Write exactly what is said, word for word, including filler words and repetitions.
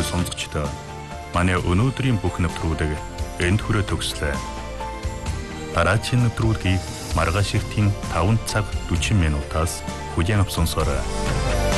сонсогчдод сонсогчдоо манай өнөөдрийн бүх нэвтрүүлэг энд хүрээ төгслөө. Дараагийн нэвтрүүлгийг маргааш эртийн таван цаг дөрвөн минутаас хүлээн авсан сорой.